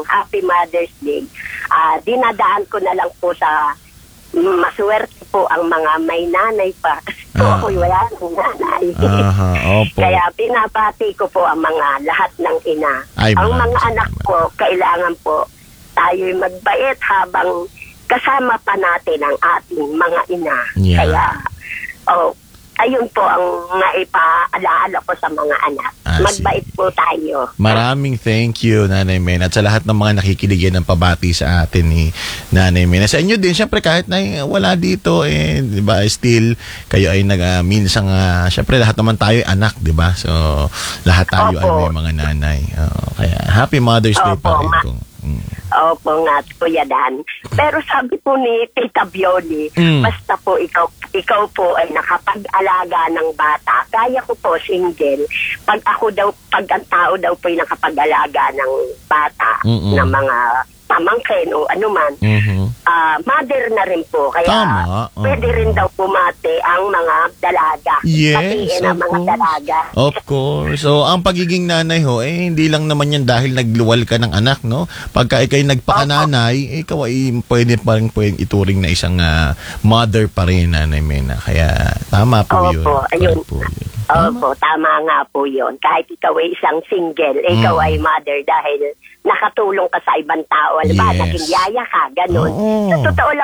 Happy Mother's Day, dinadaan ko na lang po sa maswerte po ang mga may nanay pa. Kasi po ako'y wala ng nanay. Opo. Kaya pinabati ko po ang mga lahat ng ina. Ang mga anak po, kailangan po tayo'y magbait habang kasama pa natin ang ating mga ina. Yeah. Kaya, ayun po ang maipaalaala ko sa mga anak. Magbait po tayo. Maraming thank you, Nanay Mena. At sa lahat ng mga nakikinig yan ng pabati sa atin ni Nanay Mena. Sa inyo din, syempre kahit na wala dito, di ba, still, kayo ay minsang, syempre lahat naman tayo ay anak, di ba? So, lahat tayo ay may mga nanay. Kaya, Happy Mother's Day pa rin. Opo nga, Kuya Dan. Pero sabi po ni Tita Bioli, basta po ikaw po ay nakapag-alaga ng bata. Kaya ko po single. Pag ang tao daw po ay nakapag-alaga ng bata, ng mga pamangkin o anuman, mother na rin po. Kaya pwede rin daw pumati ang mga dalaga. Yes, ang mga dalaga. Of course. So, ang pagiging nanay ho, hindi lang naman yan dahil nagluwal ka ng anak, no? Pagka ikay nagpakananay, ikaw ay pwede pa rin ituring na isang mother pa rin, Nanay Mena. Kaya, tama po yun. Ayun. Opo, tama nga po yun. Kahit ikaw ay isang single, ikaw ay mother dahil nakatulong ka sa ibang tao. Alam ba, naging yaya ka, ganun. Sa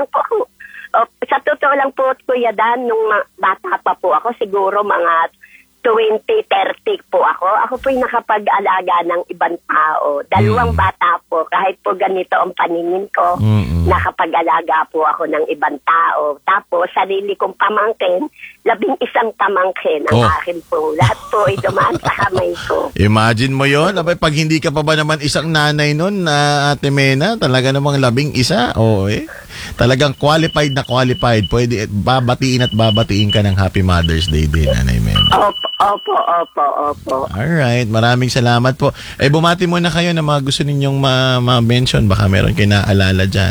totoo lang po, Kuya Dan, nung bata pa po ako, siguro mga 20, 30 po ako. Ako po'y nakapag-alaga ng ibang tao. Dalawang bata po, kahit po ganito ang paningin ko, nakapag-alaga po ako ng ibang tao. Tapos, sarili kong pamangkin, 11 pamangkin ang akin po. Lahat po ay dumaan sa kamay ko. Imagine mo yun. Abay, pag hindi ka pa ba naman isang nanay nun, Ate Mena, talaga namang 11? Talagang qualified na qualified. Pwede babatiin at babatiin ka ng Happy Mother's Day din, Nanay Mena. Opo. Alright, maraming salamat po. Bumati muna kayo na mga gusto ninyong ma-mention. Baka meron kayo naaalala dyan.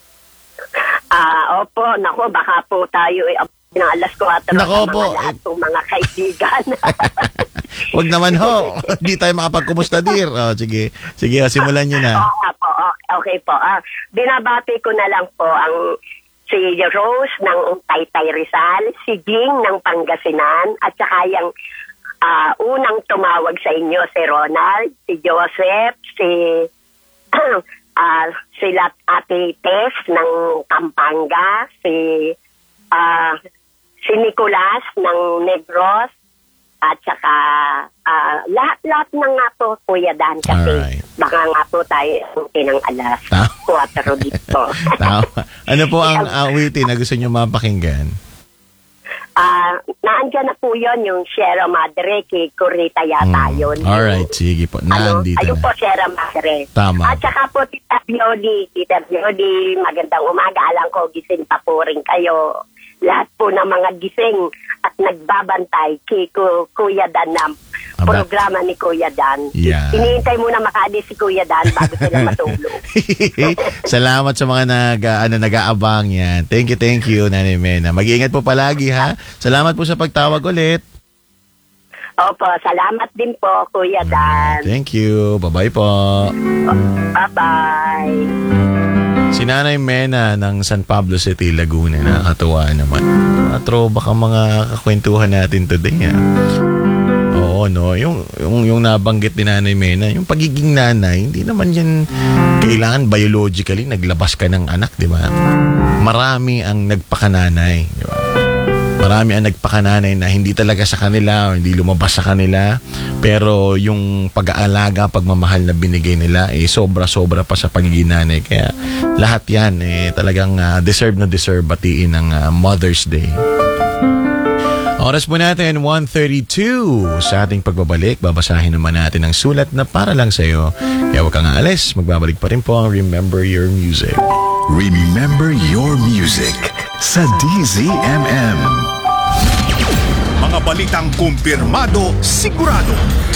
Opo, nako, baka po tayo ng alas 4 nako po, lahat po mga kaibigan. Wag naman ho. Hindi tayo makapagkumusta, dear. Sige, simulan nyo na. Okay po. Binabati ko na lang po ang si Rose ng Taytay Rizal, si Ging ng Pangasinan, at saka yung unang tumawag sa inyo, si Ronald, si Joseph, sila Ate Tess ng Pampanga, si Nicolas ng Negros, at saka lahat na nga po, Kuya Dan, kasi baka nga po tayo ng alas 4 dito. Ano po ang awitin na gusto nyo mapakinggan? Naandyan na po yun, yung Sierra Madre, kay Corita yata yun. Alright, sige po. Nandito ayun po, Sierra Madre. Tama. At saka po, Tita Bioli, magandang umaga. Alam ko, gising pa po rin kayo. Lahat po ng mga gising at nagbabantay kay Kuya Dan na programa ni Kuya Dan. Yeah. Iniintay muna makaalis si Kuya Dan bago sila matulog. Salamat sa mga nag-aabang yan. Thank you, Nanay Mena. Mag-iingat po palagi, ha? Salamat po sa pagtawag ulit. Opo, salamat din po, Kuya Dan. Thank you. Bye-bye po. Bye-bye. Si Nanay Mena ng San Pablo City, Laguna. Nakakatuwa naman. Throwback ang mga kakwentuhan natin today. Oo, no? Yung nabanggit ni Nanay Mena, yung pagiging nanay, hindi naman yan kailangan biologically naglabas ka ng anak, di ba? Marami ang nagpakananay, di ba? Marami ang nagpakananay na hindi talaga sa kanila o hindi lumabas sa kanila, pero yung pag-aalaga, pagmamahal na binigay nila sobra-sobra pa sa pagiging nanay. Kaya lahat yan talagang deserve batiin ng Mother's Day. Oras po natin 1:32 sa ating pagbabalik. Babasahin naman natin ang sulat na para lang sa iyo. Kaya huwag kang aalis, magbabalik pa rin po ang Remember Your Music. Remember Your Music sa DZMM. Mga balitang kumpirmado, sigurado,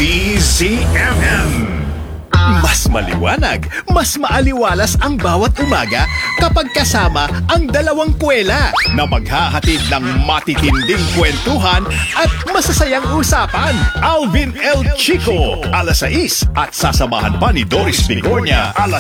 DZMM. Mas maliwanag, mas maaliwalas ang bawat umaga kapag kasama ang dalawang kwela na maghahatid ng matitinding kwentuhan at masasayang usapan. Alvin L. Chico, alas 6 at sasamahan pa ni Doris Bigornia, alas